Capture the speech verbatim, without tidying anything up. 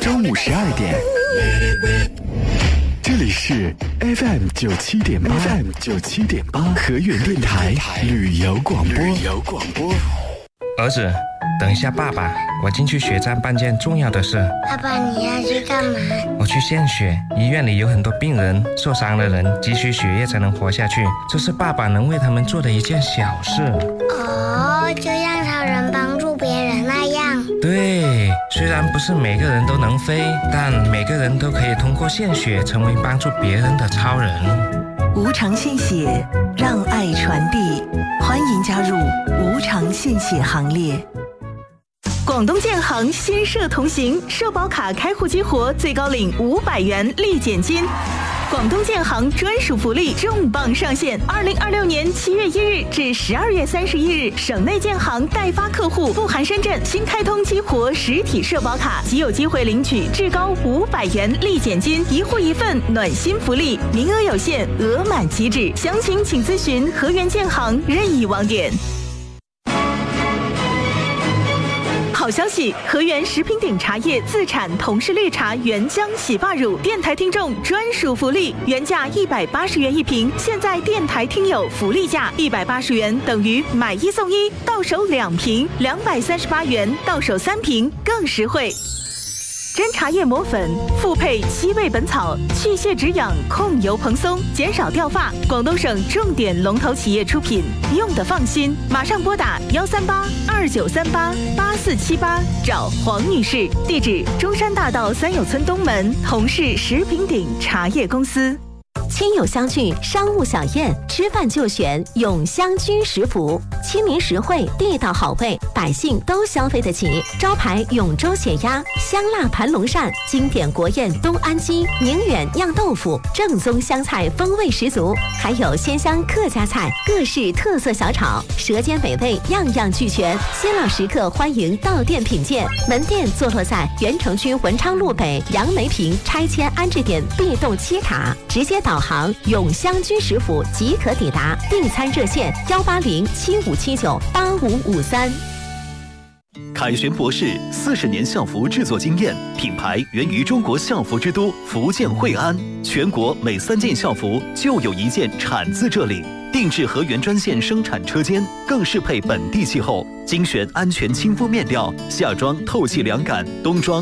中午十二点，这里是 F M 九七点八 ，F M 九七点八河源电台旅游广播。旅游广播。 儿子，等一下，爸爸，我进去血站办件重要的事。 爸爸，你要去干嘛？ 我去献血，医院里有很多病人，受伤的人急需血液才能活下去，这是爸爸能为他们做的一件小事。 哦，就像超人帮助别人那样。 对，虽然不是每个人都能飞，但每个人都可以通过献血成为帮助别人的超人。 无偿献血，让爱传递，欢迎加入无偿献血行列。广东建行新社同行，社保卡开户激活，最高领五百元立减金。广东建行专属福利重磅上线，二零二六年七月一日至十二月三十一日，省内建行代发客户不含深圳新开通激活实体社保卡，即有机会领取至高五百元立减金，一户一份暖心福利，名额有限，额满即止。详情请咨询河源建行任意网点。好消息！河源食品鼎茶叶自产同是绿茶原浆洗发乳，电台听众专属福利，原价一百八十元一瓶，现在电台听友福利价一百八十元等于买一送一，到手两瓶，两百三十八元到手三瓶，更实惠。真茶叶磨粉复配七味本草，去屑止痒，控油蓬松，减少掉发。广东省重点龙头企业出品，用得放心。马上拨打幺三八二九三八八四七八找黄女士，地址中山大道三友村东门，同是食品鼎茶叶公司。 亲友相聚，商务小宴，吃饭就选永香居食府，亲民实惠，地道好味，百姓都消费得起。招牌永州血鸭、香辣盘龙鳝，经典国宴东安鸡、宁远酿豆腐，正宗湘菜风味十足，还有鲜香客家菜，各式特色小炒，舌尖美味，样样俱全。新老食客欢迎到店品鉴，门店坐落在原城区文昌路北杨梅坪拆迁安置点 B 栋七塔，直接导航永香居食府即可抵达，订餐热线幺八零七五七九八五五三。 凯旋博士四十年校服制作经验，品牌源于中国校服之都福建惠安，全国每三件校服就有一件产自这里。定制河源专线生产车间，更适配本地气候，精选安全亲肤面料，夏装透气凉感，冬装